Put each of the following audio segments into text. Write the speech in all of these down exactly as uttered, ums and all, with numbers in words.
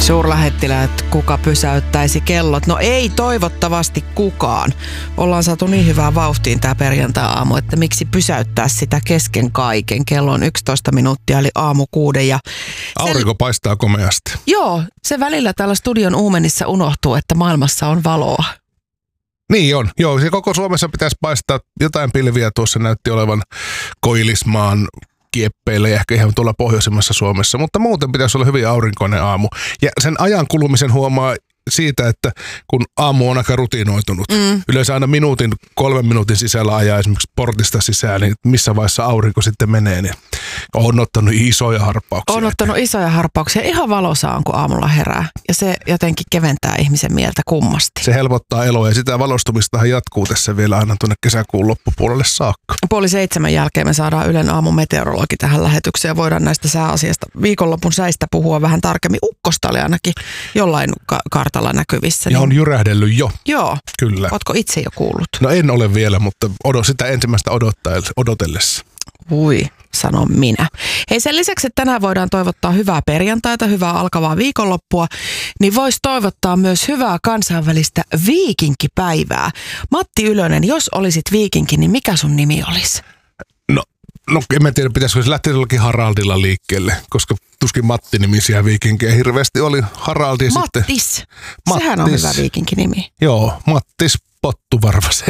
Suurlähettiläät, kuka pysäyttäisi kellot? No ei toivottavasti kukaan. Ollaan saatu niin hyvää vauhtiin tää perjantai-aamu, että miksi pysäyttää sitä kesken kaiken. Kello on yksitoista minuuttia, eli aamu kuuden. Ja aurinko paistaa komeasti. Joo, se välillä täällä studion uumenissa unohtuu, että maailmassa on valoa. Niin on. Joo, se koko Suomessa pitäisi paistaa. Jotain pilviä tuossa näytti olevan Koillismaan kieppeillä ja ehkä ihan tuolla pohjoisemmassa Suomessa, mutta muuten pitäisi olla hyvin aurinkoinen aamu. Ja sen ajan kulumisen huomaa siitä, että kun aamu on aika rutinoitunut, mm. yleensä aina minuutin, kolmen minuutin sisällä ajaa esimerkiksi portista sisään, niin missä vaiheessa aurinko sitten menee, niin on ottanut isoja harppauksia. On ottanut isoja harppauksia. Ihan valossa on, kun aamulla herää. Ja se jotenkin keventää ihmisen mieltä kummasti. Se helpottaa eloa ja sitä valostumistahan jatkuu tässä vielä aina tuonne kesäkuun loppupuolelle saakka. Puoli seitsemän jälkeen me saadaan Ylen aamun meteorologi tähän lähetykseen. Voidaan näistä sääasiasta viikonlopun säistä puhua vähän tarkemmin. Ukkosta oli ainakin jollain ka- kartalla näkyvissä. Ja niin... on jyrähdellyt jo. Joo. Kyllä. Ootko itse jo kuullut? No en ole vielä, mutta odot, sitä ensimmäistä odotellessa. Ui, sanon minä. Hei, sen lisäksi, että tänään voidaan toivottaa hyvää perjantaita, hyvää alkavaa viikonloppua, niin voisi toivottaa myös hyvää kansainvälistä viikinkipäivää. Matti Ylönen, jos olisit viikinki, niin mikä sun nimi olisi? No, no en mä tiedä, pitäisikö se lähteä jollakin Haraldilla liikkeelle, koska tuskin Matti-nimisiä viikinkejä hirveästi oli. Haraldi ja Mattis. Sitten... Mattis. Sehän on hyvä viikinkinimi. Joo, Mattis Pottuvarvas.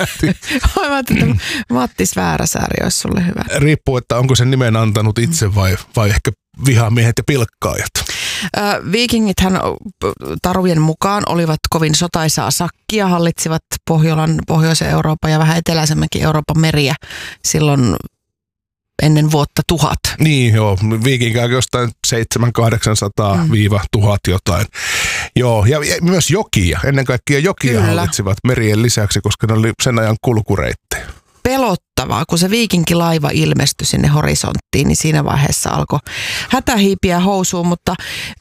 Mä ajattelin, että Mattis Vääräsääri olisi sulle hyvä. Riippuu, että onko sen nimen antanut itse vai, vai ehkä vihamiehet ja pilkkaajat. Äh, viikingithän tarujen mukaan olivat kovin sotaisaa sakkia, hallitsivat Pohjolan, Pohjoisen Euroopan ja vähän eteläisemmänkin Euroopan meriä silloin ennen vuotta tuhat. Niin joo, viikinkää jostain seitsemän kahdeksansataa viiva tuhat jotain. Joo, ja myös jokia, ennen kaikkea jokia Kyllä. hallitsivat merien lisäksi, koska ne oli sen ajan kulkureittejä. Pelottavaa, kun se viikinkilaiva ilmestyi sinne horisonttiin, niin siinä vaiheessa alkoi hätähiipiä housuun, mutta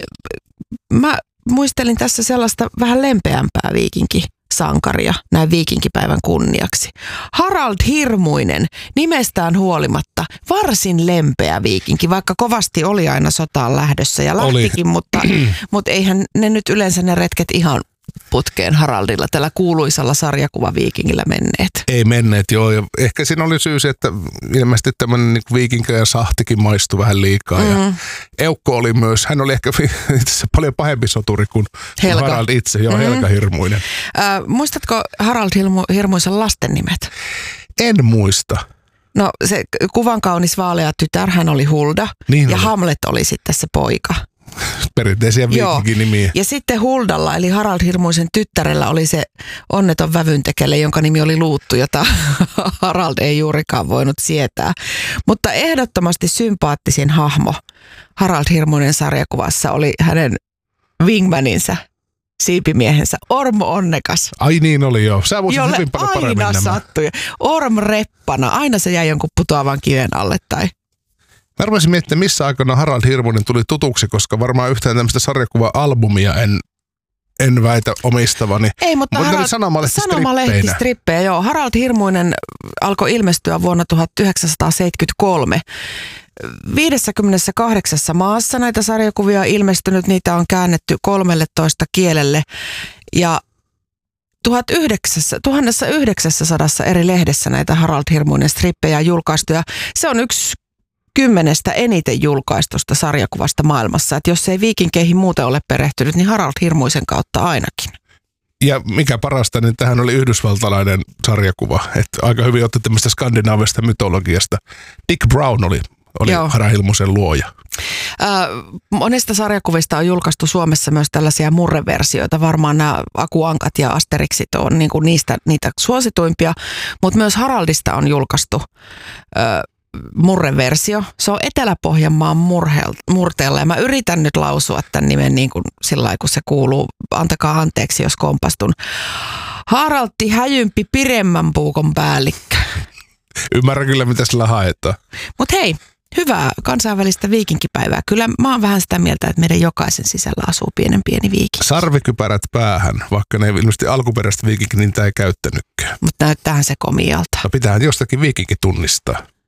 mä muistelin tässä sellaista vähän lempeämpää viikinkisankaria näin viikinkipäivän kunniaksi. Harald Hirmuinen, nimestään huolimatta, varsin lempeä viikinki, vaikka kovasti oli aina sotaan lähdössä ja lähtikin, mutta, mutta eihän ne nyt yleensä ne retket ihan putkeen Haraldilla, tällä kuuluisalla sarjakuvaviikingillä menneet. Ei menneet, joo. Ja ehkä siinä oli syy se, että ilmeisesti tämmöinen niin viikinkä ja sahtikin maistui vähän liikaa. Mm. Ja Eukko oli myös, hän oli ehkä itse paljon pahempi soturi kuin Helga. Harald itse, joo, mm. Helga Hirmuinen. Äh, muistatko Harald Hirmu, Hirmuisen lasten nimet? En muista. No se kuvan kaunis vaalea tytär, hän oli Hulda niin ja oli. Hamlet oli sitten se poika. Perinteisiä viikinkinimiä. Ja sitten Huldalla, eli Harald Hirmuisen tyttärellä oli se onneton vävyntekele, jonka nimi oli Luuttu, jota Harald ei juurikaan voinut sietää. Mutta ehdottomasti sympaattisin hahmo Harald Hirmuinen sarjakuvassa oli hänen wingmaninsa, siipimiehensä Orm Onnekas. Ai niin oli joo. Sä muistat hyvin paljon paremmin aina sattui. Orm Reppana. Aina se jäi jonkun putoavan kiven alle tai... Mä arvoisin miettiä, missä aikana Harald Hirmuinen tuli tutuksi, koska varmaan yhtään tämmöistä sarjakuva-albumia en, en väitä omistavani. Ei, mutta Harald, sanomalehtistrippejä. Joo. Harald Hirmuinen alkoi ilmestyä vuonna tuhatyhdeksänsataaseitsemänkymmentäkolme. viidessäkymmenessäkahdeksassa maassa näitä sarjakuvia on ilmestynyt, niitä on käännetty kolmelletoista kielelle ja tuhatyhdeksänsataa eri lehdessä näitä Harald Hirmuinen strippejä on julkaistu ja se on yksi kymmenestä eniten julkaistusta sarjakuvasta maailmassa. Että jos ei viikinkeihin muuten ole perehtynyt, niin Harald Hirmuisen kautta ainakin. Ja mikä parasta, niin tähän oli yhdysvaltalainen sarjakuva. Että aika hyvin otti tämmöistä skandinaavista mytologiasta. Dick Brown oli, oli Harald Hirmuisen luoja. Äh, monesta sarjakuvista on julkaistu Suomessa myös tällaisia murreversioita. Varmaan nämä Akuankat ja Asterixit on niin kuin niistä, niitä suosituimpia, mutta myös Haraldista on julkaistu äh, murreversio. Se on Etelä-Pohjanmaan murteella ja mä yritän nyt lausua tämän nimen niin kuin sillä lailla, kun se kuuluu. Antakaa anteeksi, jos kompastun. Haraltti Häjympi Piremmän puukon päällikkö. Ymmärrän kyllä, mitä sillä haetaan. Mut hei, hyvää kansainvälistä viikinkipäivää. Kyllä mä oon vähän sitä mieltä, että meidän jokaisen sisällä asuu pienen pieni viikinki. Sarvikypärät päähän, vaikka ne ilmeisesti alkuperäistä viikinki, niin niitä ei käyttänytkään. Mutta näyttäähän se komialta. No pitäähän jostakin viikinki tunnistaa.